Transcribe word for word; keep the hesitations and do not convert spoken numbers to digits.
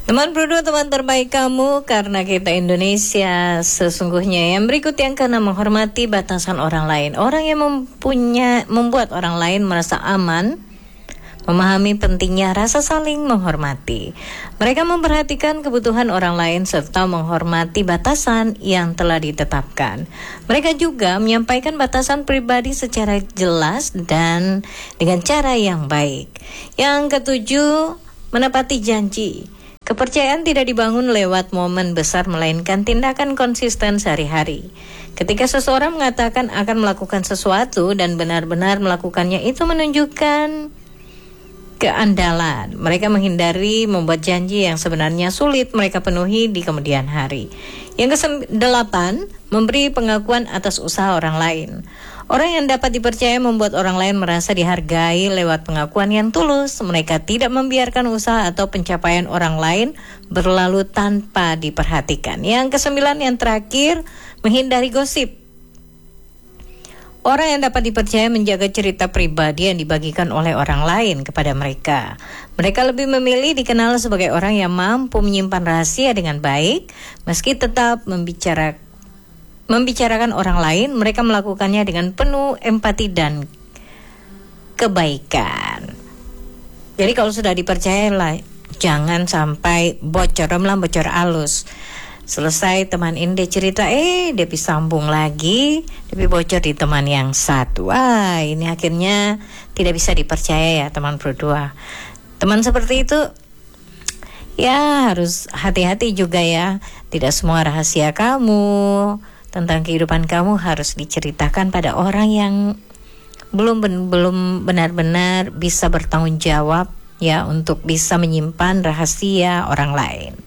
Teman berdua, teman terbaik kamu, karena kita Indonesia sesungguhnya. Yang berikut yang keenam, menghormati batasan orang lain. Orang yang mempunyai membuat orang lain merasa aman, memahami pentingnya rasa saling menghormati. Mereka memperhatikan kebutuhan orang lain serta menghormati batasan yang telah ditetapkan. Mereka juga menyampaikan batasan pribadi secara jelas dan dengan cara yang baik. Yang ketujuh, menepati janji. Kepercayaan tidak dibangun lewat momen besar, melainkan tindakan konsisten sehari-hari. Ketika seseorang mengatakan akan melakukan sesuatu dan benar-benar melakukannya, itu menunjukkan keandalan. Mereka menghindari membuat janji yang sebenarnya sulit mereka penuhi di kemudian hari. Yang kedelapan, memberi pengakuan atas usaha orang lain. Orang yang dapat dipercaya membuat orang lain merasa dihargai lewat pengakuan yang tulus. Mereka tidak membiarkan usaha atau pencapaian orang lain berlalu tanpa diperhatikan. Yang kesembilan, yang terakhir, menghindari gosip. Orang yang dapat dipercaya menjaga cerita pribadi yang dibagikan oleh orang lain kepada mereka. Mereka lebih memilih dikenal sebagai orang yang mampu menyimpan rahasia dengan baik, meski tetap membicarakan Membicarakan orang lain. Mereka melakukannya dengan penuh empati dan kebaikan. Jadi kalau sudah dipercaya lah, jangan sampai bocor, remlam bocor alus. Selesai teman ini dia cerita, eh dia sambung lagi, tapi bocor di teman yang satu. Wah, ini akhirnya tidak bisa dipercaya ya teman berdua. Teman seperti itu ya harus hati-hati juga ya. Tidak semua rahasia kamu tentang kehidupan kamu harus diceritakan pada orang yang belum ben, belum benar-benar bisa bertanggung jawab ya untuk bisa menyimpan rahasia orang lain.